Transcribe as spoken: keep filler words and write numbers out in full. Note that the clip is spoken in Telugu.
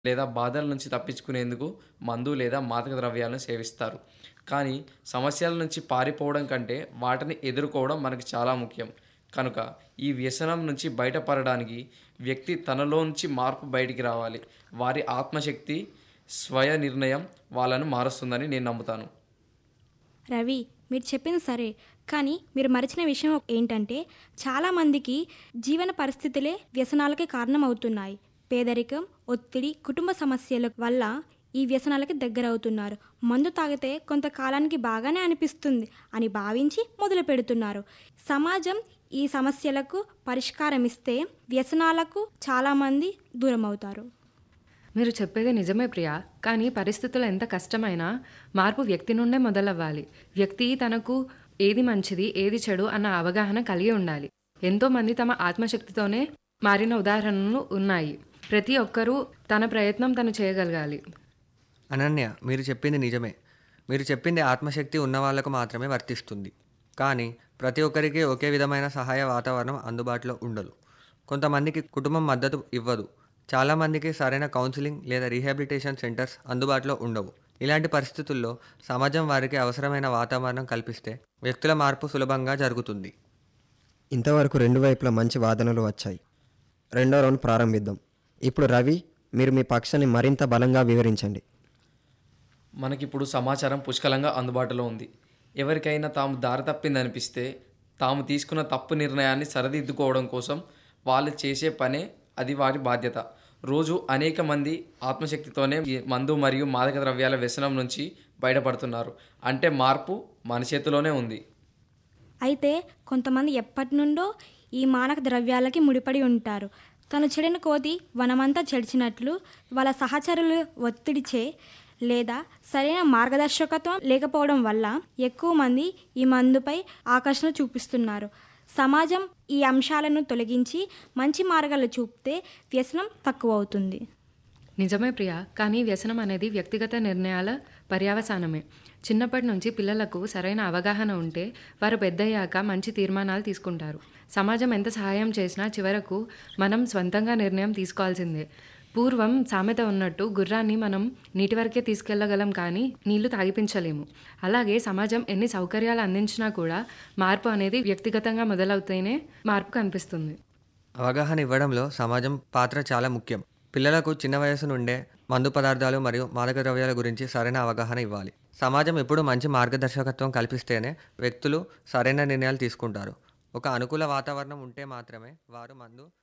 లేదా బాధల నుంచి తప్పించుకునేందుకు మందు లేదా మాదక ద్రవ్యాలను సేవిస్తారు. కానీ సమస్యల నుంచి పారిపోవడం కంటే వాటిని ఎదుర్కోవడం మనకు చాలా ముఖ్యం. కనుక ఈ వ్యసనం నుంచి బయటపడడానికి వ్యక్తి తనలోంచి మార్పు బయటికి రావాలి. వారి ఆత్మశక్తి, స్వయ నిర్ణయం వాళ్ళను మారుస్తుందని నేను నమ్ముతాను. రవి, మీరు చెప్పింది సరే, కానీ మీరు మరిచిన విషయం ఏంటంటే చాలామందికి జీవన పరిస్థితులే వ్యసనాలకి కారణమవుతున్నాయి. పేదరికం, ఒత్తిడి, కుటుంబ సమస్యల వల్ల ఈ వ్యసనాలకి దగ్గరవుతున్నారు. మందు తాగితే కొంతకాలానికి బాగానే అనిపిస్తుంది అని భావించి మొదలు పెడుతున్నారు. సమాజం ఈ సమస్యలకు పరిష్కారం ఇస్తే వ్యసనాలకు చాలామంది దూరం అవుతారు. మీరు చెప్పేది నిజమే ప్రియా, కానీ పరిస్థితులు ఎంత కష్టమైనా మార్పు వ్యక్తి నుండే మొదలవ్వాలి. వ్యక్తి తనకు ఏది మంచిది, ఏది చెడు అన్న అవగాహన కలిగి ఉండాలి. ఎంతోమంది తమ ఆత్మశక్తితోనే మారిన ఉదాహరణలు ఉన్నాయి. ప్రతి ఒక్కరూ తన ప్రయత్నం తను చేయగలగాలి. అనన్య, మీరు చెప్పింది నిజమే. మీరు చెప్పింది ఆత్మశక్తి ఉన్న వాళ్లకు మాత్రమే వర్తిస్తుంది. కానీ ప్రతి ఒక్కరికి ఒకే విధమైన సహాయ వాతావరణం అందుబాటులో ఉండదు. కొంతమందికి కుటుంబం మద్దతు ఇవ్వదు. చాలామందికి సరైన కౌన్సిలింగ్ లేదా రీహాబిలిటేషన్ సెంటర్స్ అందుబాటులో ఉండవు. ఇలాంటి పరిస్థితుల్లో సమాజం వారికి అవసరమైన వాతావరణం కల్పిస్తే వ్యక్తుల మార్పు సులభంగా జరుగుతుంది. ఇంతవరకు రెండు వైపులా మంచి వాదనలు వచ్చాయి. రెండో రౌండ్ ప్రారంభిద్దాం. ఇప్పుడు రవి, మీరు మీ పక్షాన్ని మరింత బలంగా వివరించండి. మనకిప్పుడు సమాచారం పుష్కలంగా అందుబాటులో ఉంది. ఎవరికైనా తాము దారి తప్పిందనిపిస్తే తాము తీసుకున్న తప్పు నిర్ణయాన్ని సరిదిద్దుకోవడం కోసం వాళ్ళు చేసే పనే అది వారి బాధ్యత. రోజు అనేక మంది ఆత్మశక్తితోనే మందు మరియు మాదక ద్రవ్యాల వ్యసనం నుంచి బయటపడుతున్నారు. అంటే మార్పు మన చేతిలోనే ఉంది. అయితే కొంతమంది ఎప్పటి నుండో ఈ మానక ద్రవ్యాలకి ముడిపడి ఉంటారు. తను చెడిన కోతి వనమంతా చెడిచినట్లు వాళ్ళ సహచరులు ఒత్తిడిచే లేదా సరైన మార్గదర్శకత్వం లేకపోవడం వల్ల ఎక్కువ మంది ఈ మందుపై ఆకర్షణ చూపిస్తున్నారు. సమాజం ఈ అంశాలను తొలగించి మంచి మార్గాలు చూపితే వ్యసనం తక్కువ అవుతుంది. నిజమే ప్రియా, కానీ వ్యసనం అనేది వ్యక్తిగత నిర్ణయాల పర్యవసానమే. చిన్నప్పటి నుంచి పిల్లలకు సరైన అవగాహన ఉంటే వారు పెద్దయ్యాక మంచి తీర్మానాలు తీసుకుంటారు. సమాజం ఎంత సహాయం చేసినా చివరకు మనం స్వంతంగా నిర్ణయం తీసుకోవాల్సిందే. పూర్వం సామెత ఉన్నట్టు గుర్రాన్ని మనం నీటి వరకే తీసుకెళ్లగలం, కానీ నీళ్లు తాగిపించలేము. అలాగే సమాజం ఎన్ని సౌకర్యాలు అందించినా కూడా మార్పు అనేది వ్యక్తిగతంగా మొదలవుతేనే మార్పు కనిపిస్తుంది. అవగాహన ఇవ్వడంలో సమాజం పాత్ర చాలా ముఖ్యం. పిల్లలకు చిన్న వయసు నుండే మందు పదార్థాలు మరియు మాదక ద్రవ్యాల గురించి సరైన అవగాహన ఇవ్వాలి. సమాజం ఎప్పుడు మంచి మార్గదర్శకత్వం కల్పిస్తేనే వ్యక్తులు సరైన నిర్ణయాలు తీసుకుంటారు. ఒక అనుకూల వాతావరణం ఉంటే మాత్రమే వారు మందు